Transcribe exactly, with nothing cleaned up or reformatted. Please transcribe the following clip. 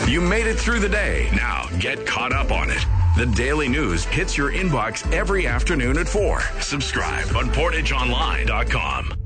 You made it through the day. Now get caught up on it. The Daily News hits your inbox every afternoon at four. Subscribe on portage online dot com.